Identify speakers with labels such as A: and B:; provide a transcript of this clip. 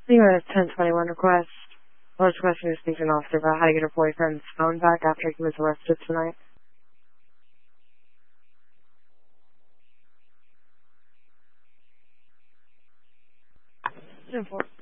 A: US 1021 request. I was requesting to speak to an officer about how to get her boyfriend's phone back after he was arrested tonight. 10-4.